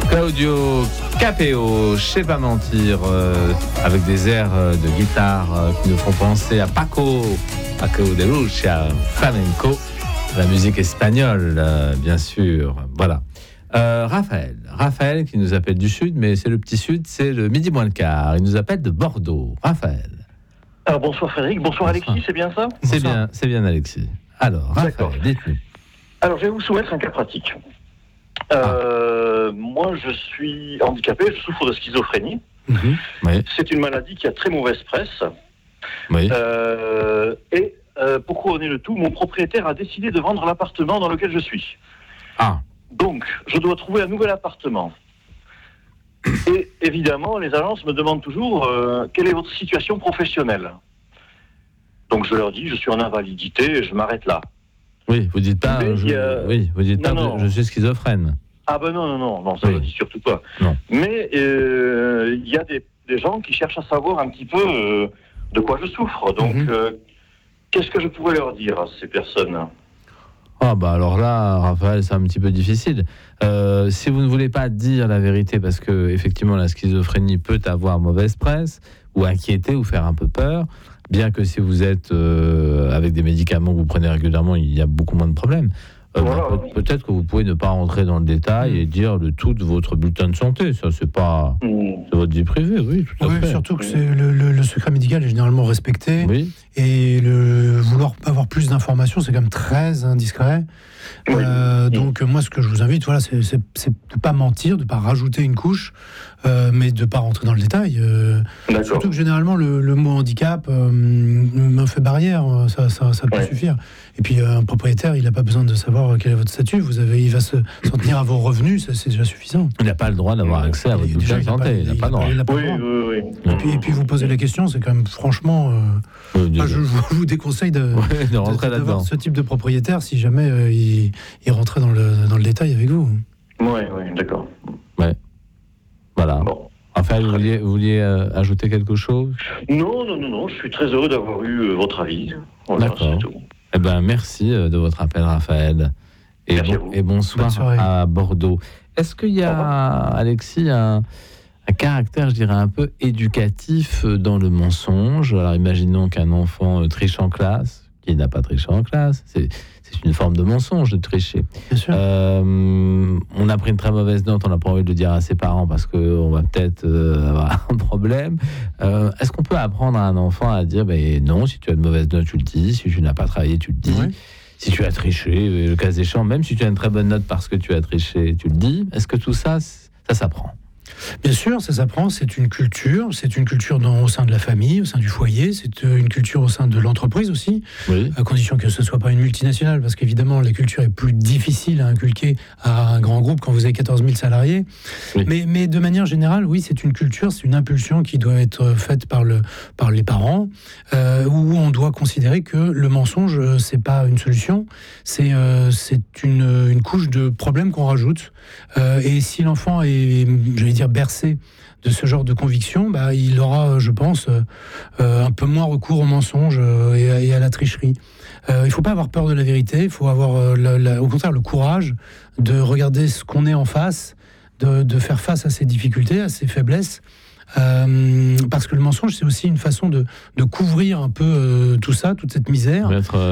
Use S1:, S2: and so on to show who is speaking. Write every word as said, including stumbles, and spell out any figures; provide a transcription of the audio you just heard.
S1: Claudio Capéo, je sais pas mentir, euh, avec des airs euh, de guitare euh, qui nous font penser à Paco, Paco de Lucia, flamenco, la musique espagnole, euh, bien sûr. Voilà. Euh, Raphaël, Raphaël qui nous appelle du Sud, mais c'est le petit Sud, c'est le midi moins le quart. Il nous appelle de Bordeaux. Raphaël.
S2: Alors bonsoir Frédéric, bonsoir, bonsoir. Alexis, c'est bien ça?
S1: C'est bien, c'est bien Alexis. Alors, Raphaël, dites-nous.
S2: Alors, je vais vous soumettre un cas pratique. Euh, ah. Moi, je suis handicapé, je souffre de schizophrénie. Mmh. Oui. C'est une maladie qui a très mauvaise presse. Oui. Euh, et euh, pour couronner le tout, mon propriétaire a décidé de vendre l'appartement dans lequel je suis.
S1: Ah.
S2: Donc, je dois trouver un nouvel appartement. Et évidemment, les agences me demandent toujours euh, quelle est votre situation professionnelle. Donc, je leur dis, je suis en invalidité et je m'arrête là.
S1: Oui, vous dites pas, je, euh... oui, vous dites non, pas, non. Je suis schizophrène.
S2: Ah ben non, non, non, non, ça ne oui. dit surtout pas.
S1: Non.
S2: Mais il euh, y a des, des gens qui cherchent à savoir un petit peu euh, de quoi je souffre. Donc, mm-hmm. euh, qu'est-ce que je pourrais leur dire à ces personnes ?
S1: Ah bah alors là, Raphaël, c'est un petit peu difficile. Euh, si vous ne voulez pas dire la vérité, parce que effectivement la schizophrénie peut avoir mauvaise presse, ou inquiéter, ou faire un peu peur, bien que si vous êtes euh, avec des médicaments que vous prenez régulièrement, il y a beaucoup moins de problèmes. Euh, voilà. peut- peut-être que vous pouvez ne pas rentrer dans le détail mmh. et dire le tout de votre bulletin de santé. Ça, c'est pas mmh. c'est votre vie privée, oui, tout à
S3: oui,
S1: fait.
S3: Surtout que c'est le, le, le secret médical est généralement respecté.
S1: Oui.
S3: Et le vouloir avoir plus d'informations, c'est quand même très indiscret. Oui. Euh, donc moi, ce que je vous invite, voilà, c'est, c'est, c'est de ne pas mentir, de ne pas rajouter une couche, euh, mais de ne pas rentrer dans le détail. Euh, surtout que généralement, le, le mot handicap euh, me fait barrière, ça, ça, ça peut ouais. suffire. Et puis un propriétaire, il n'a pas besoin de savoir quel est votre statut. Vous avez, il va se, s'en tenir à vos revenus, ça, c'est déjà suffisant.
S1: Il n'a pas le droit d'avoir accès à votre bulletin de santé. Il n'a pas le droit.
S2: Oui, oui, oui.
S3: Et puis, et puis vous posez la question, c'est quand même franchement, euh, oui, moi, je, je vous déconseille de,
S1: ouais, de rentrer
S3: de,
S1: là-dedans.
S3: D'avoir ce type de propriétaire si jamais euh, il, il rentrait dans le, dans le détail avec vous.
S2: Oui, oui, d'accord.
S1: Ouais. Voilà. Bon. Enfin, vous vouliez, vous vouliez euh, ajouter quelque chose ?
S2: Non, non, non, non, je suis très heureux d'avoir eu euh, votre avis. Voilà,
S1: d'accord.
S2: C'est tout.
S1: Eh ben, merci euh, de votre appel, Raphaël. Et, bon, et bonsoir à Bordeaux. Est-ce qu'il y a, Alexis, un, un caractère, je dirais, un peu éducatif dans le mensonge ? Alors, imaginons qu'un enfant euh, triche en classe, qui n'a pas triché en classe. C'est, c'est une forme de mensonge de tricher.
S3: Bien sûr.
S1: Euh, on a pris une très mauvaise note, on n'a pas envie de le dire à ses parents parce qu'on va peut-être euh, avoir un problème. Euh, est-ce qu'on peut apprendre à un enfant à dire ben, non, si tu as une mauvaise note, tu le dis. Si tu n'as pas travaillé, tu le dis. Oui. Si tu as triché, le cas échéant, même si tu as une très bonne note parce que tu as triché, tu le dis. Est-ce que tout ça, ça s'apprend ?
S3: Bien sûr, ça s'apprend, c'est une culture, c'est une culture dans, au sein de la famille, au sein du foyer, c'est une culture au sein de l'entreprise aussi,
S1: oui.
S3: à condition que ce ne soit pas une multinationale, parce qu'évidemment, la culture est plus difficile à inculquer à un grand groupe quand vous avez quatorze mille salariés. Oui. Mais, mais de manière générale, oui, c'est une culture, c'est une impulsion qui doit être faite par, le, par les parents, euh, où on doit considérer que le mensonge, ce n'est pas une solution, c'est, euh, c'est une, une couche de problème qu'on rajoute. Euh, et si l'enfant est, j'allais dire, bercé de ce genre de conviction, bah, il aura, je pense, euh, un peu moins recours au mensonge euh, et, à, et à la tricherie. Euh, il ne faut pas avoir peur de la vérité, il faut avoir, euh, la, la, au contraire, le courage de regarder ce qu'on est en face, de, de faire face à ses difficultés, à ses faiblesses. Euh, parce que le mensonge, c'est aussi une façon de, de couvrir un peu euh, tout ça, toute cette misère.
S1: Mettre, euh...